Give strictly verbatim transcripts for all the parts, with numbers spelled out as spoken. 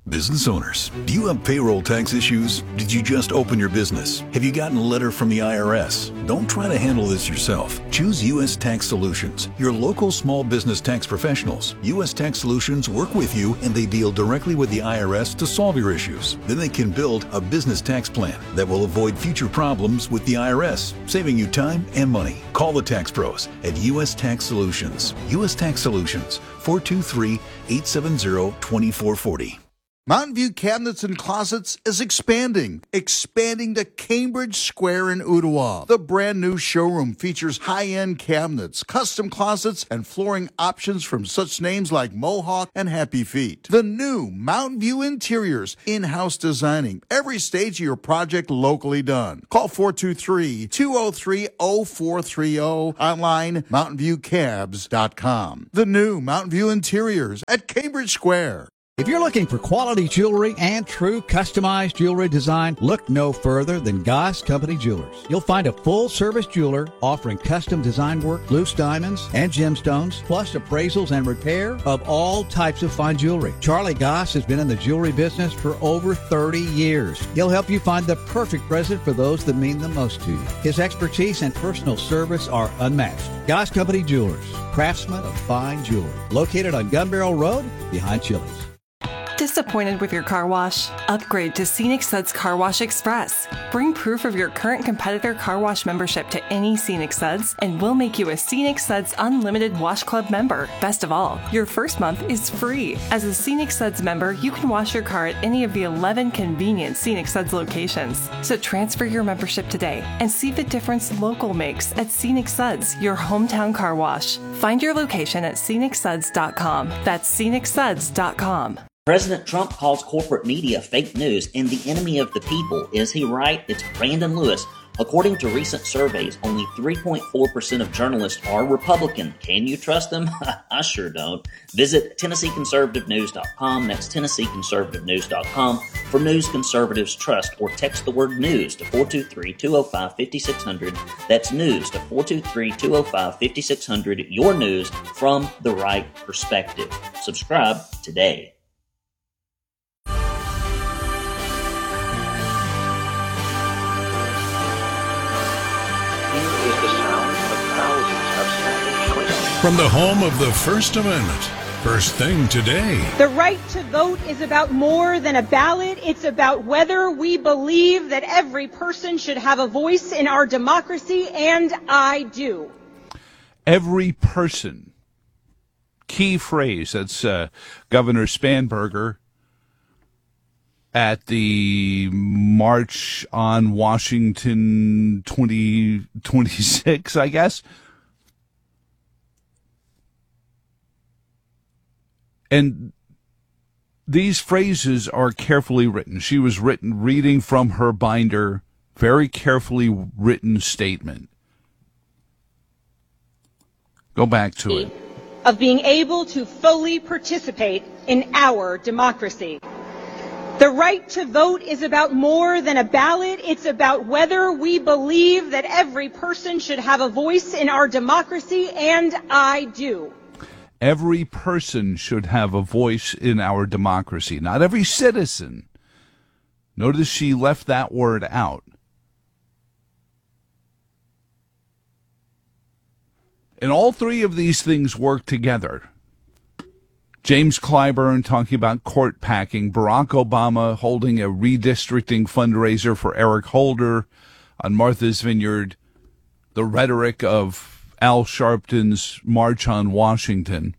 Business owners, do you have payroll tax issues? Did you just open your business? Have you gotten a letter from the I R S? Don't try to handle this yourself. Choose U S Tax Solutions, your local small business tax professionals. U S Tax Solutions work with you and they deal directly with the I R S to solve your issues. Then they can build a business tax plan that will avoid future problems with the I R S, saving you time and money. Call the tax pros at U S Tax Solutions. U S Tax Solutions, four two three, eight seven zero, two four four zero. Mountain View Cabinets and Closets is expanding, expanding to Cambridge Square in Ottawa. The brand new showroom features high-end cabinets, custom closets, and flooring options from such names like Mohawk and Happy Feet. The new Mountain View Interiors, in-house designing, every stage of your project locally done. Call four two three, two oh three, oh four three oh, online, mountain view cabs dot com. The new Mountain View Interiors at Cambridge Square. If you're looking for quality jewelry and true customized jewelry design, look no further than Goss Company Jewelers. You'll find a full-service jeweler offering custom design work, loose diamonds, and gemstones, plus appraisals and repair of all types of fine jewelry. Charlie Goss has been in the jewelry business for over thirty years. He'll help you find the perfect present for those that mean the most to you. His expertise and personal service are unmatched. Goss Company Jewelers, craftsmen of fine jewelry, located on Gun Barrel Road behind Chili's. Disappointed with your car wash? Upgrade to Scenic Suds Car Wash Express. Bring proof of your current competitor car wash membership to any Scenic Suds, and we'll make you a Scenic Suds Unlimited Wash Club member. Best of all, your first month is free. As a Scenic Suds member, you can wash your car at any of the eleven convenient Scenic Suds locations. So transfer your membership today and see the difference local makes at Scenic Suds, your hometown car wash. Find your location at scenic suds dot com. That's scenic suds dot com. President Trump calls corporate media fake news and the enemy of the people. Is he right? It's Brandon Lewis. According to recent surveys, only three point four percent of journalists are Republican. Can you trust them? I sure don't. Visit Tennessee Conservative News dot com. That's Tennessee Conservative News dot com for news conservatives trust, or text the word news to four two three, two oh five, five six zero zero. That's news to four two three, two oh five, five six zero zero. Your news from the right perspective. Subscribe today. From the home of the First Amendment, First Thing Today. The right to vote is about more than a ballot. It's about whether we believe that every person should have a voice in our democracy, and I do. Every person. Key phrase. That's uh, Governor Spanberger at the March on Washington twenty twenty-six, I guess. And these phrases are carefully written. She was written reading from her binder, very carefully written statement. Go back to it. Of being able to fully participate in our democracy. The right to vote is about more than a ballot. It's about whether we believe that every person should have a voice in our democracy, and I do. Every person should have a voice in our democracy, not every citizen. Notice she left that word out. And all three of these things work together. James Clyburn talking about court packing, Barack Obama holding a redistricting fundraiser for Eric Holder on Martha's Vineyard, the rhetoric of Al Sharpton's March on Washington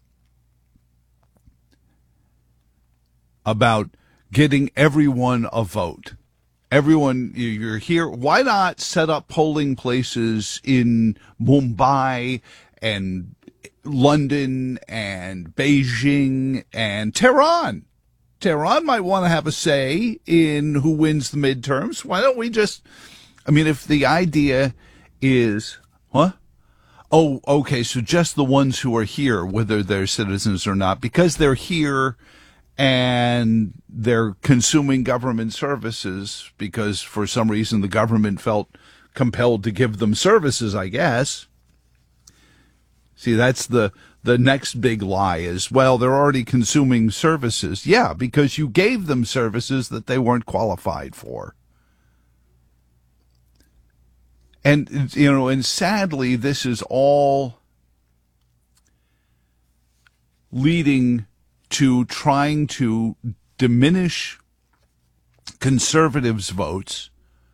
about getting everyone a vote. Everyone, you're here. Why not set up polling places in Mumbai and London and Beijing and Tehran? Tehran might want to have a say in who wins the midterms. Why don't we just, I mean, if the idea is, what? Oh, okay, so just the ones who are here, whether they're citizens or not, because they're here and they're consuming government services because for some reason the government felt compelled to give them services, I guess. See, that's the the next big lie is, well, they're already consuming services. Yeah, because you gave them services that they weren't qualified for. And, you know, and sadly, this is all leading to trying to diminish conservatives' votes,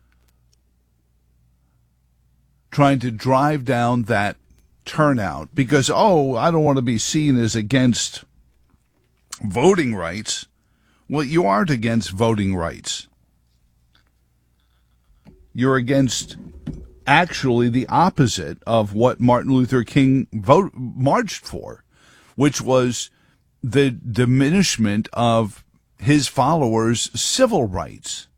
trying to drive down that turnout because, oh, I don't want to be seen as against voting rights. Well, you aren't against voting rights. You're against actually the opposite of what Martin Luther King vote, marched for, which was the diminishment of his followers' civil rights.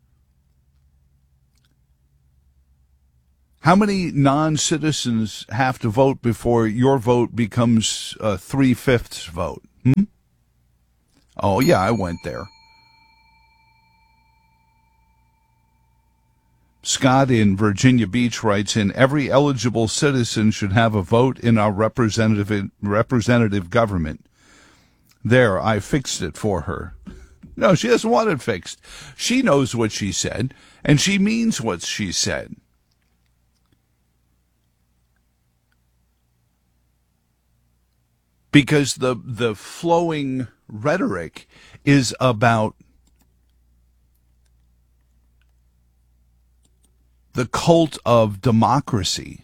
How many non-citizens have to vote before your vote becomes a three-fifths vote? Hmm? Oh, yeah, I went there. Scott in Virginia Beach writes in, every eligible citizen should have a vote in our representative representative government. There, I fixed it for her. No, she doesn't want it fixed. She knows what she said, and she means what she said. Because the the flowing rhetoric is about the cult of democracy.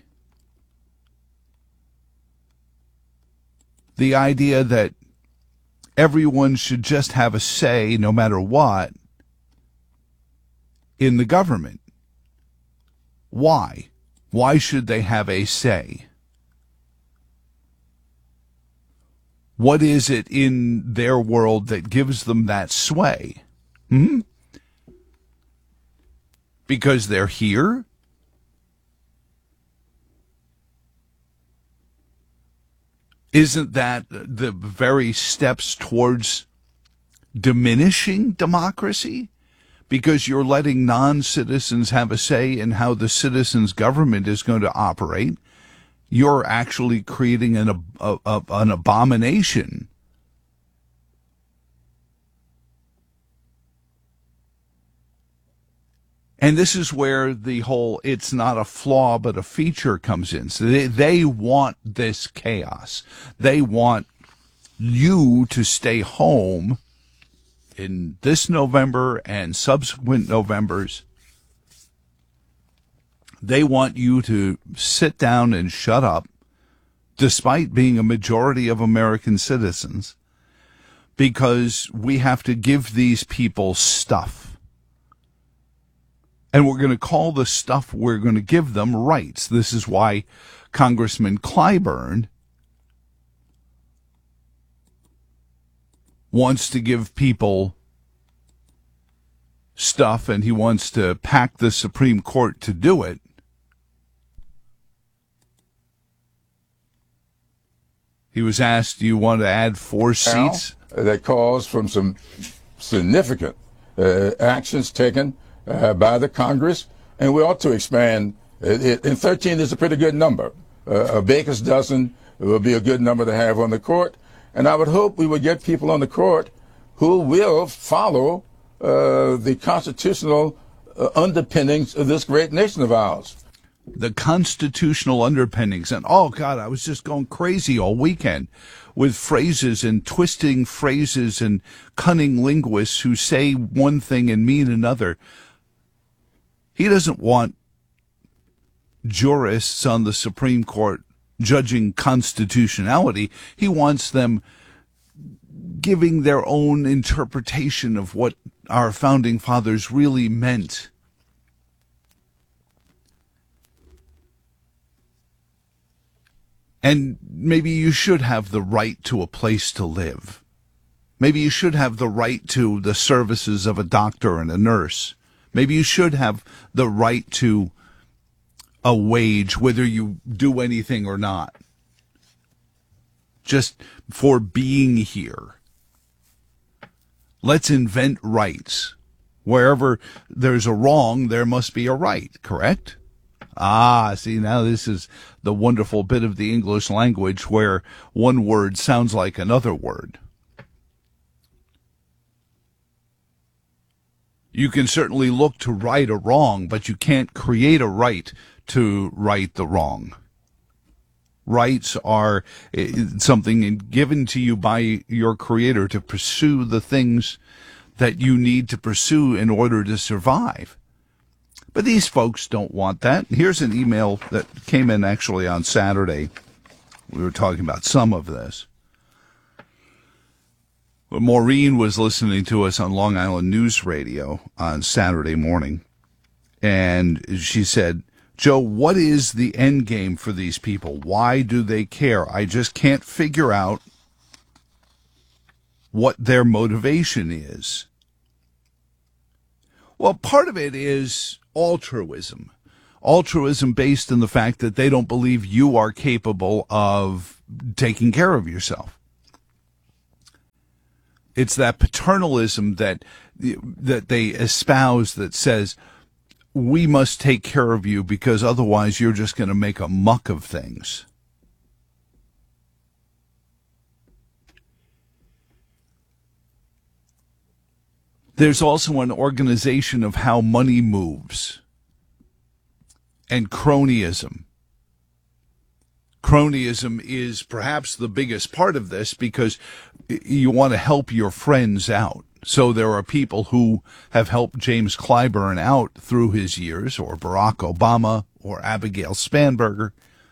The idea that everyone should just have a say, no matter what, in the government. Why? Why should they have a say? What is it in their world that gives them that sway? Hmm? Because they're here? Isn't that the very steps towards diminishing democracy? Because you're letting non-citizens have a say in how the citizens' government is going to operate. You're actually creating an, a, a, an abomination. And this is where the whole it's not a flaw but a feature comes in. So they, they want this chaos. They want you to stay home in this November and subsequent Novembers. They want you to sit down and shut up, despite being a majority of American citizens, because we have to give these people stuff. And we're going to call the stuff we're going to give them rights. This is why Congressman Clyburn wants to give people stuff, and he wants to pack the Supreme Court to do it. He was asked, do you want to add four seats? That calls from some significant uh, actions taken uh, by the Congress, and we ought to expand. It, and thirteen is a pretty good number. Uh, a baker's dozen will be a good number to have on the court, and I would hope we would get people on the court who will follow uh, the constitutional uh, underpinnings of this great nation of ours. The constitutional underpinnings. And, oh, God, I was just going crazy all weekend with phrases and twisting phrases and cunning linguists who say one thing and mean another. He doesn't want jurists on the Supreme Court judging constitutionality. He wants them giving their own interpretation of what our founding fathers really meant. And maybe you should have the right to a place to live. Maybe you should have the right to the services of a doctor and a nurse. Maybe you should have the right to a wage, whether you do anything or not. Just for being here. Let's invent rights. Wherever there's a wrong, there must be a right, correct? Ah, see, now this is the wonderful bit of the English language where one word sounds like another word. You can certainly look to right a wrong, but you can't create a right to right the wrong. Rights are something given to you by your Creator to pursue the things that you need to pursue in order to survive. But these folks don't want that. Here's an email that came in actually on Saturday. We were talking about some of this. Maureen was listening to us on Long Island News Radio on Saturday morning, and she said, Joe, what is the end game for these people? Why do they care? I just can't figure out what their motivation is. Well, part of it is altruism. Altruism based in the fact that they don't believe you are capable of taking care of yourself. It's that paternalism that that they espouse that says, we must take care of you because otherwise you're just going to make a muck of things. There's also an organization of how money moves and cronyism. Cronyism is perhaps the biggest part of this because you want to help your friends out. So there are people who have helped James Clyburn out through his years, or Barack Obama, or Abigail Spanberger.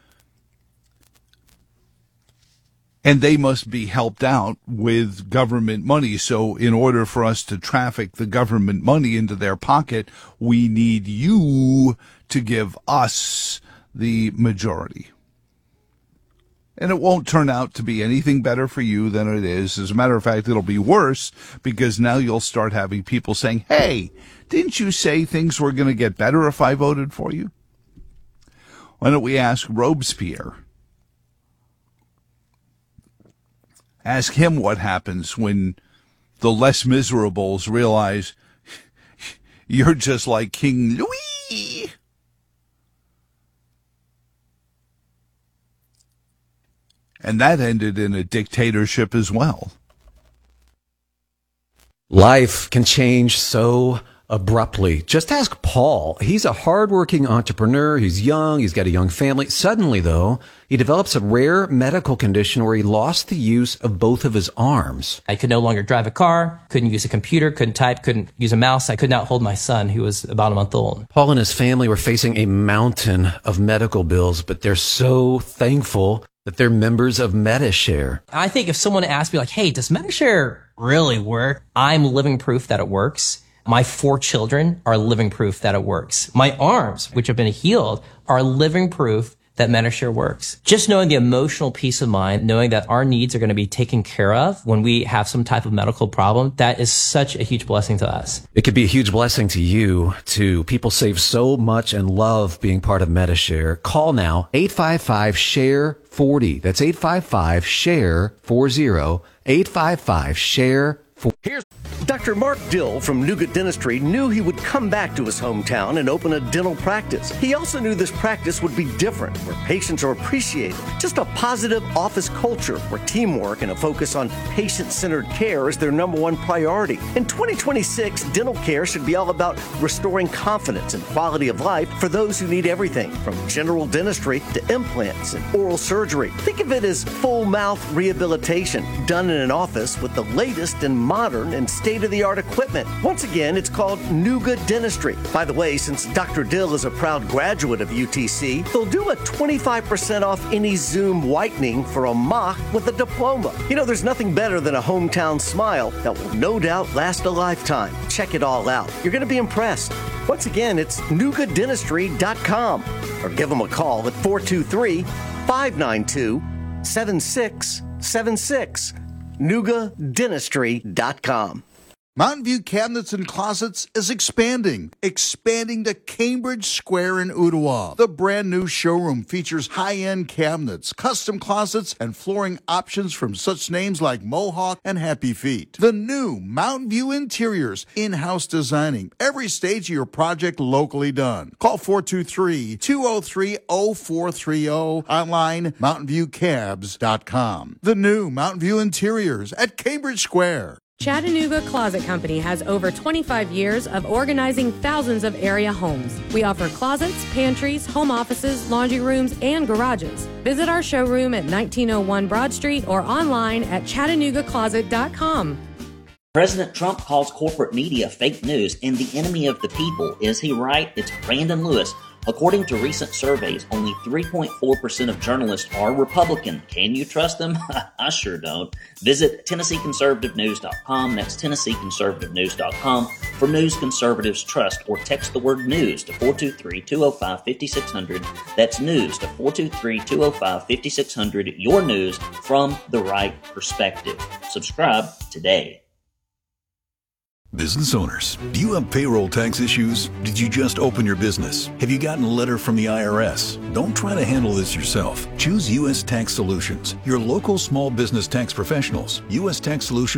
And they must be helped out with government money. So in order for us to traffic the government money into their pocket, we need you to give us the majority. And it won't turn out to be anything better for you than it is. As a matter of fact, it'll be worse because now you'll start having people saying, hey, didn't you say things were going to get better if I voted for you? Why don't we ask Robespierre? Ask him what happens when the less miserables realize you're just like King Louis. And that ended in a dictatorship as well. Life can change so abruptly. Just ask Paul. He's a hardworking entrepreneur. He's young. He's got a young family. Suddenly, though, he develops a rare medical condition where he lost the use of both of his arms. I could no longer drive a car, couldn't use a computer, couldn't type, couldn't use a mouse. I could not hold my son, who was about a month old. Paul and his family were facing a mountain of medical bills, but they're so thankful that they're members of Medi-Share. I think if someone asked me, like, hey, does Medi-Share really work? I'm living proof that it works. My four children are living proof that it works. My arms, which have been healed, are living proof that Medi-Share works. Just knowing the emotional peace of mind, knowing that our needs are going to be taken care of when we have some type of medical problem, that is such a huge blessing to us. It could be a huge blessing to you, too. People save so much and love being part of Medi-Share. Call now, eight five five, S H A R E forty. That's eight five five, S H A R E forty. eight five five, S H A R E forty. Here's Doctor Mark Dill from Nuga Dentistry knew he would come back to his hometown and open a dental practice. He also knew this practice would be different, where patients are appreciated. Just a positive office culture where teamwork and a focus on patient-centered care is their number one priority. In twenty twenty-six, dental care should be all about restoring confidence and quality of life for those who need everything from general dentistry to implants and oral surgery. Think of it as full mouth rehabilitation done in an office with the latest and modern and state-of-the-art equipment. Once again, it's called Nuga Dentistry. By the way, since Doctor Dill is a proud graduate of U T C, they'll do a twenty-five percent off any Zoom whitening for a mock with a diploma. You know, there's nothing better than a hometown smile that will no doubt last a lifetime. Check it all out. You're going to be impressed. Once again, it's nuga dentistry dot com or give them a call at four two three, five nine two, seven six seven six. nuga dentistry dot com. Mountain View Cabinets and Closets is expanding, expanding to Cambridge Square in Ottawa. The brand new showroom features high-end cabinets, custom closets, and flooring options from such names like Mohawk and Happy Feet. The new Mountain View Interiors, in-house designing, every stage of your project locally done. Call four two three, two oh three, oh four three oh, online mountain view cabs dot com. The new Mountain View Interiors at Cambridge Square. Chattanooga Closet Company has over twenty-five years of organizing thousands of area homes. We offer closets, pantries, home offices, laundry rooms, and garages. Visit our showroom at nineteen oh one Broad Street or online at chattanooga closet dot com. President Trump calls corporate media fake news and the enemy of the people. Is he right? It's Brandon Lewis. According to recent surveys, only three point four percent of journalists are Republican. Can you trust them? I sure don't. Visit Tennessee Conservative News dot com. That's Tennessee Conservative News dot com for news conservatives trust, or text the word news to four two three, two oh five, five six zero zero. That's news to four two three, two oh five, five six zero zero. Your news from the right perspective. Subscribe today. Business owners, do you have payroll tax issues? Did you just open your business? Have you gotten a letter from the I R S? Don't try to handle this yourself. Choose U S Tax Solutions, your local small business tax professionals. U S Tax Solutions